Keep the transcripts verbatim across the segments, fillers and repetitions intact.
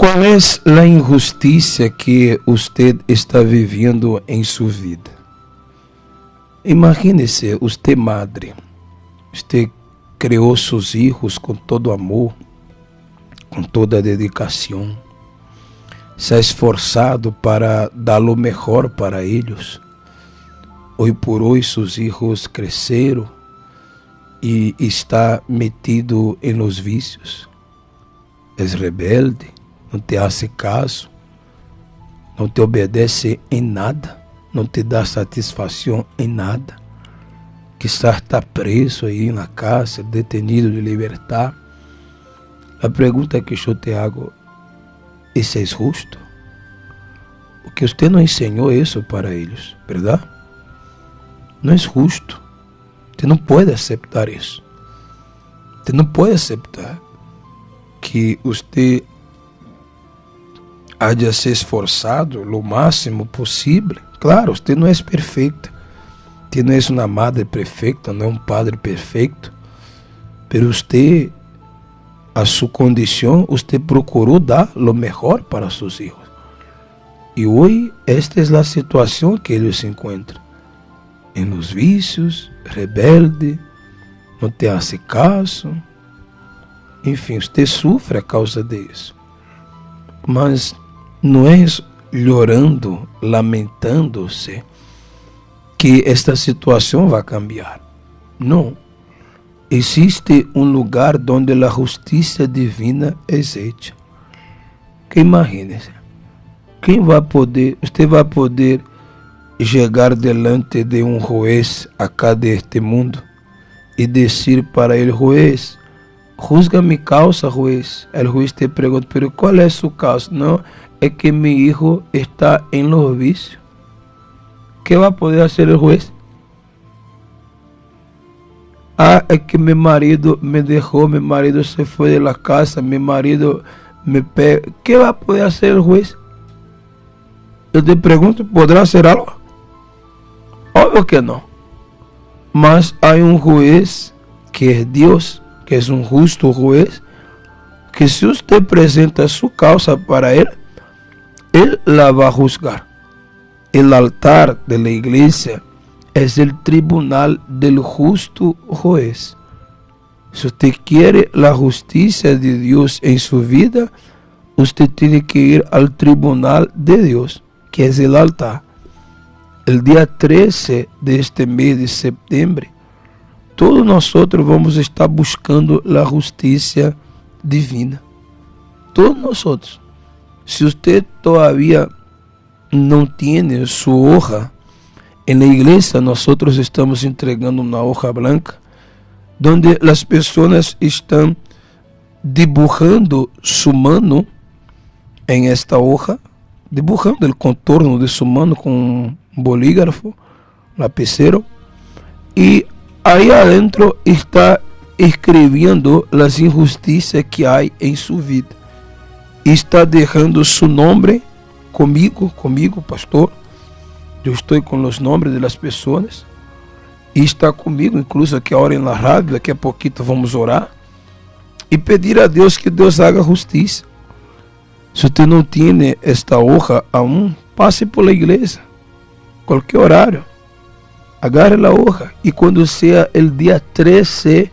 ¿Cuál es la injusticia que usted está viviendo en su vida? Imagínese, usted madre, usted criou sus hijos con todo amor, con toda dedicación, se ha esforzado para dar lo mejor para ellos. Hoy por hoy sus hijos crecieron y está metido en los vicios. Es rebelde, no te hace caso, no te obedece en nada, no te da satisfacción en nada. Quizás está preso ahí en la cárcel, detenido de libertad. La pregunta que yo te hago, ¿eso es justo? Porque usted no enseñó eso para ellos, ¿verdad? No es justo. Usted no puede aceptar eso. Usted no puede aceptar que usted haya se esforzado lo máximo posible. Claro, usted no es perfecta. Usted no es una madre perfecta, no es un padre perfecto. Pero usted, a su condición, usted procuró dar lo mejor para sus hijos. Y hoy esta es la situación que ellos se encuentran. En los vicios, rebelde, no te hace caso. Enfim, usted sufre a causa de isso. Mas não é chorando, lamentando-se, que esta situação vai cambiar. Não. Existe um lugar onde a justiça divina é hecha. Que imagine-se. Quem vai poder, você vai poder chegar delante de um juez acá deste mundo e dizer para ele, juez, juzga mi causa, juez. El juez te pregunta, pero ¿cuál es su causa? No, es que mi hijo está en los vicios. ¿Qué va a poder hacer el juez? Ah, es que mi marido me dejó, mi marido se fue de la casa, mi marido me pega. ¿Qué va a poder hacer el juez? Yo te pregunto, ¿podrá hacer algo? Obvio que no. Mas hay un juez que es Dios, que es un justo juez, que si usted presenta su causa para él, él la va a juzgar. El altar de la iglesia es el tribunal del justo juez. Si usted quiere la justicia de Dios en su vida, usted tiene que ir al tribunal de Dios, que es el altar. El día trece de este mes de septiembre, todos nosotros vamos a estar buscando la justicia divina. Todos nosotros. Si usted todavía no tiene su hoja, en la iglesia nosotros estamos entregando una hoja blanca donde las personas están dibujando su mano en esta hoja, dibujando el contorno de su mano con un bolígrafo, lapicero, y ahí adentro está escribiendo las injusticias que hay en su vida. Está dejando su nombre conmigo, conmigo, pastor. Yo estoy con los nombres de las personas. Y está conmigo, incluso aquí ahora en la radio, daqui a poquito vamos a orar. Y pedir a Dios que Dios haga justicia. Si usted no tiene esta hoja aún, pase por la iglesia. Cualquier horario. Agarre la hoja y cuando sea el día trece,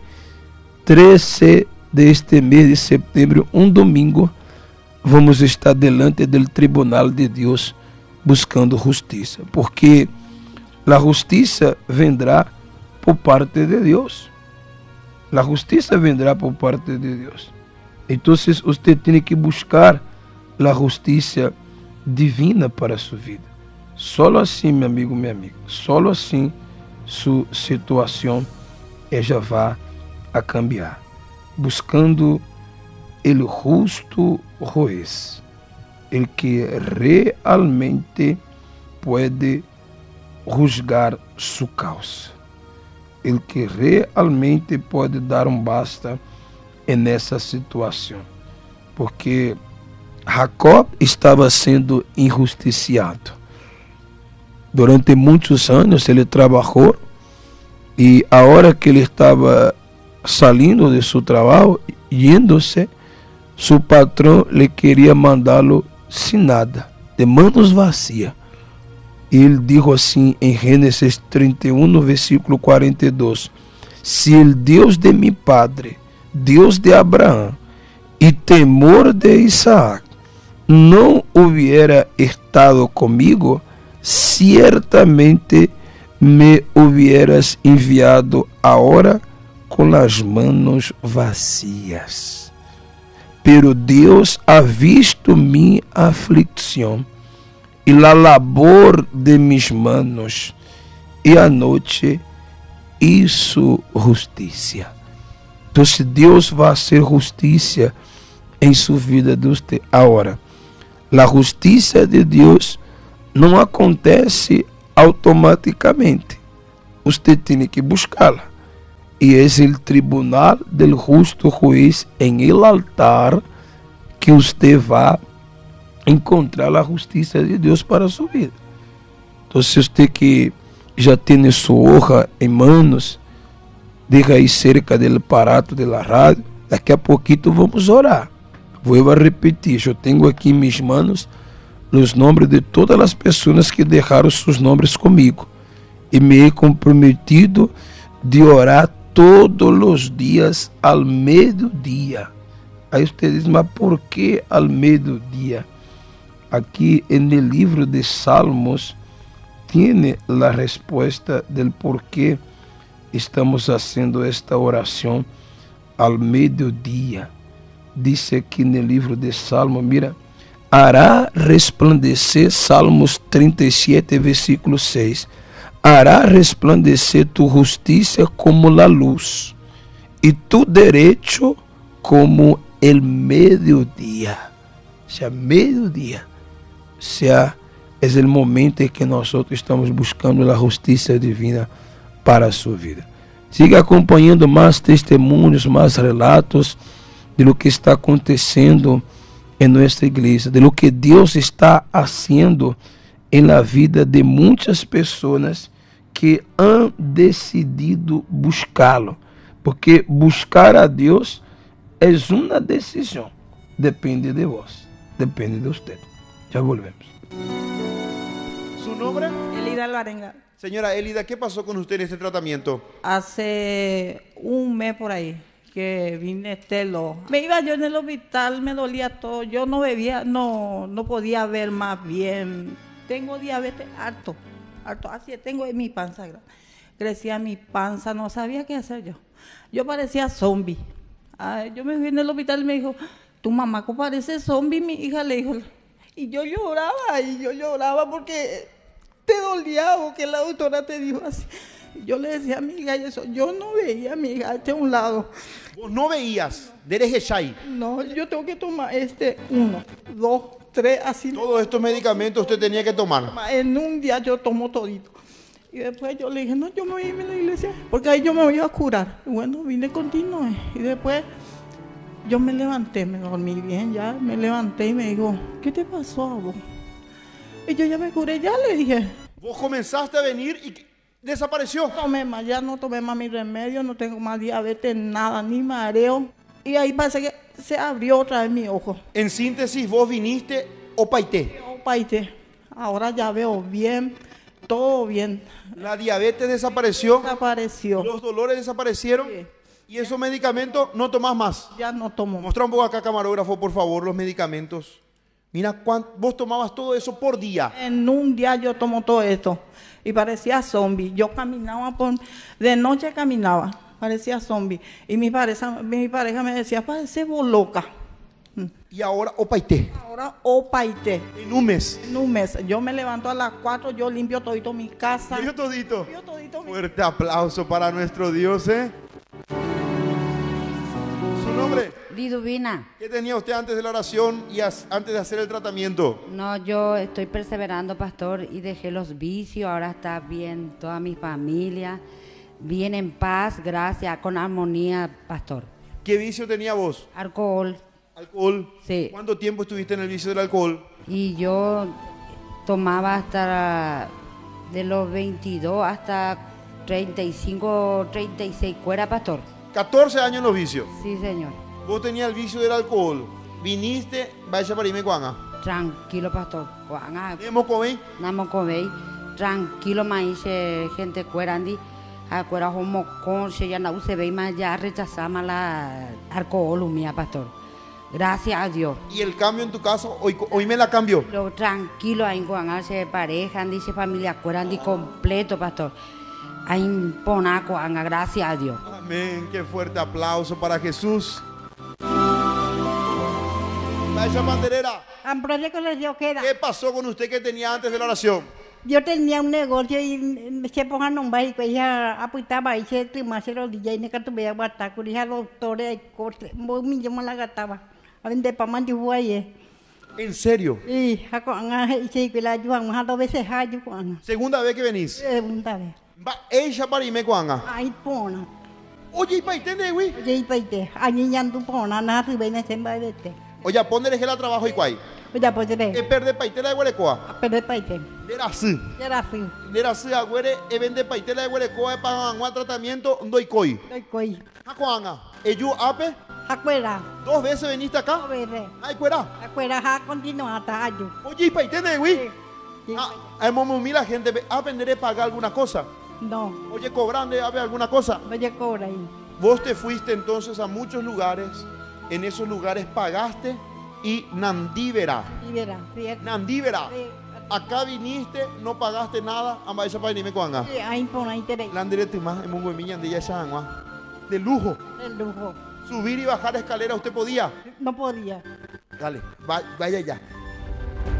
trece de este mes de septiembre, un domingo, vamos a estar delante del tribunal de Dios buscando justicia, porque la justicia vendrá por parte de Dios. La justicia vendrá por parte de Dios. Entonces usted tiene que buscar la justicia divina para su vida. Solo assim, meu amigo, minha amiga, solo assim sua situação ella vai a cambiar, buscando el justo juez, el que realmente pode juzgar su causa, el que realmente pode dar um basta nessa situação, porque Jacob estava sendo injusticiado. Durante muitos anos ele trabalhou e a hora que ele estava saindo de seu trabalho, yendo-se, su patrón le quería mandarlo sin nada, de manos vacías. Y él dijo así en Génesis treinta y uno, versículo cuarenta y dos: si el Dios de mi padre, Dios de Abraham y temor de Isaac, no hubiera estado conmigo, ciertamente me hubieras enviado ahora con las manos vacías. Pero Dios ha visto mi aflicción y la labor de mis manos, y anoche hizo justicia. Entonces Dios va a hacer justicia en su vida de usted. Ahora, la justicia de Dios no acontece automáticamente. Usted tiene que buscarla. Y es el tribunal del justo juez en el altar que usted va a encontrar la justicia de Dios para su vida. Entonces usted que ya tiene su hoja en manos, deja ahí cerca del aparato de la radio. Daqui a poquito vamos a orar. Vuelvo a repetir, yo tengo aquí en mis manos los nombres de todas las personas que dejaron sus nombres conmigo. Y me he comprometido de orar todos los días al mediodía. Aí usted dice, mas ¿por qué al mediodía? Aquí en el libro de Salmos tiene la respuesta del por qué estamos haciendo esta oración al mediodía. Dice aquí en el libro de Salmos, mira, hará resplandecer, Salmos treinta y siete, versículo seis, hará resplandecer tu justicia como la luz y tu derecho como el mediodía. O sea, mediodía. O sea, es el momento en que nosotros estamos buscando la justicia divina para su vida. Siga acompanhando más testemunhos, más relatos de lo que está acontecendo en nuestra iglesia, de lo que Dios está haciendo en la vida de muchas personas que han decidido buscarlo. Porque buscar a Dios es una decisión. Depende de vos, depende de usted. Ya volvemos. ¿Su nombre? Elida Alvarenga. Señora Elida, ¿qué pasó con usted en este tratamiento? Hace un mes por ahí que vine estelo. Me iba yo en el hospital, me dolía todo. Yo no bebía, no, no podía ver más bien. Tengo diabetes harto, harto. Así tengo en mi panza. Crecía mi panza, no sabía qué hacer yo. Yo parecía zombie. Ay, yo me fui en el hospital y me dijo, tu mamá parece zombie, mi hija, le dijo. Y yo lloraba, y yo lloraba porque te dolía o que la doctora te dijo así. Yo le decía a mi hija eso, yo no veía a mi hija este a un lado. ¿Vos no veías? Derejeshai. No, yo tengo que tomar este uno, dos, tres, así. Todos estos medicamentos usted tenía que tomar. En un día yo tomo todito. Y después yo le dije, no, yo me voy a ir a la iglesia, porque ahí yo me voy a curar. Y bueno, vine continuo. Y después yo me levanté, me dormí bien ya, me levanté y me dijo, ¿qué te pasó a vos? Y yo ya me curé, ya le dije. Vos comenzaste a venir y desapareció. No tomé más, ya no tomé más mi remedio, no tengo más diabetes, nada, ni mareo. Y ahí parece que se abrió otra vez mi ojo. En síntesis, vos viniste opaité. Opaité. Ahora ya veo bien, todo bien. La diabetes desapareció. Desapareció. Los dolores desaparecieron. Sí. Y esos medicamentos no tomás más. Ya no tomo. Mostra un poco acá, camarógrafo, por favor, los medicamentos. Mira, cuánto, vos tomabas todo eso por día. En un día yo tomo todo esto. Y parecía zombie. Yo caminaba por... De noche caminaba. Parecía zombie. Y mi pareja, mi pareja me decía, parece vos loca. Y ahora opaité. Ahora opaité. En un mes. En un mes. Yo me levanto a las cuatro, yo limpio todito mi casa. ¿Limpio todito? Limpio todito mi... Fuerte aplauso para nuestro Dios, ¿eh? ¿Su nombre? Liduvina. ¿Qué tenía usted antes de la oración y as- antes de hacer el tratamiento? No, yo estoy perseverando, pastor, y dejé los vicios. Ahora está bien toda mi familia, bien en paz, gracias, con armonía, pastor. ¿Qué vicio tenía vos? Alcohol, ¿Alcohol? Sí. ¿Cuánto tiempo estuviste en el vicio del alcohol? y yo tomaba hasta de los veintidós hasta treinta y cinco, treinta y seis cuera, pastor. catorce años en los vicios. Sí, señor. Vos tenías el vicio del alcohol. viniste, vaya para irme cuanga. Tranquilo, pastor. Cuanga, Hemos comido. namo kovei. Tranquilo, maíz, gente cuerandi. A cuera homo con se ya no se ve más ya rechazamos la alcohol mía, pastor. Gracias a Dios. Y el cambio en tu caso, hoy, hoy me la cambió. Lo tranquilo ahí cuando se pareja, dice familia cuerandi completo, pastor. Ahí ponaco, gracias a Dios. Amén. Qué fuerte aplauso para Jesús. Vaya banderera. Ambrosio Colegio queda. ¿Qué pasó con usted que tenía antes de la oración? Yo tenía un negocio y se pongan un baile que ella apuntaba y se trimase los días y me catuve a guatar con esa doctora y corte. Muy millón me la gataba. A vender para mandir guay. ¿En serio? Y a con a y que la ayudan a dos veces a yo con Segunda vez que venís. segunda vez. Va, ella para irme cuanga. Ahí pona. Oye, ¿y para entender, güey? Oye, y paite. Allí ya no pona nada si ven ese baile de. Oye, ponle que la trabajo y cuay. Oye, pues Es de perder paitela de Huelecoa. a perder paite. Era así. Ya era así. Era así, agüere, e vende paitela de Huelecoa para un tratamiento, doy coi. Estoy coi. ¿A cuanga? ¿Eyu ape? Acuera. ¿Dos veces veniste acá? A ver. Ay, cuera. Acuera ha continuado hasta año. Oye, ¿y para entender, güey? Sí. Ah, hay muy la gente, ve, aprender a pagar alguna cosa. No, Oye, cobrando, a ver alguna cosa. no llega cobra ahí. Vos te fuiste entonces a muchos lugares, en esos lugares pagaste y Nandívera. Y verá, sí, Nandívera. sí, Acá viniste, no pagaste nada, amba esa para irme cuanga. sí, ahí pon ahí tenés La andere más en un huemilla de esa agua. De lujo. el lujo. Subir y bajar escalera usted podía. No podía. Dale, va- vaya ya.